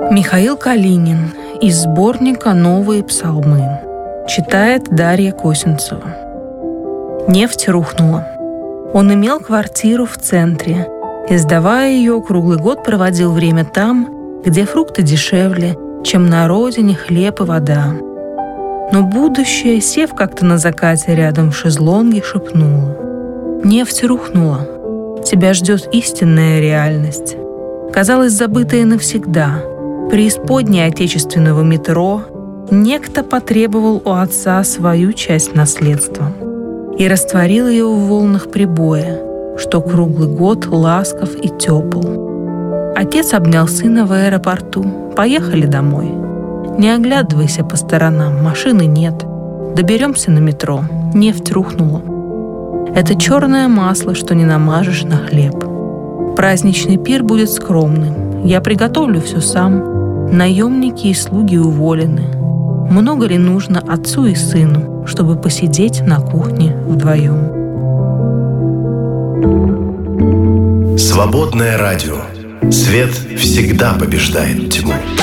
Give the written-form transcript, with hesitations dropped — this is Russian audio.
Михаил Калинин из сборника «Новые псалмы». Читает Дарья Косинцева. Нефть рухнула. Он имел квартиру в центре и, сдавая ее, круглый год проводил время там, где фрукты дешевле, чем на родине хлеб и вода. Но будущее, сев как-то на закате рядом в шезлонге, шепнуло: «Нефть рухнула. Тебя ждет истинная реальность». Казалось, забытая навсегда. Преисподней отечественного метро некто потребовал у отца свою часть наследства и растворил ее в волнах прибоя, что круглый год ласков и тепл. Отец обнял сына в аэропорту. «Поехали домой. Не оглядывайся по сторонам, машины нет. Доберемся на метро. Нефть рухнула. Это черное масло, что не намажешь на хлеб. Праздничный пир будет скромным. Я приготовлю все сам. Наемники и слуги уволены. Много ли нужно отцу и сыну, чтобы посидеть на кухне вдвоем?» Свободное радио. Свет всегда побеждает тьму.